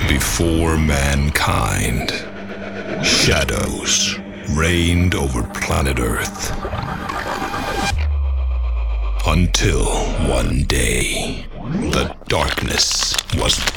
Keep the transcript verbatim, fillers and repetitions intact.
Before mankind, shadows reigned over planet Earth. Until one day, the darkness was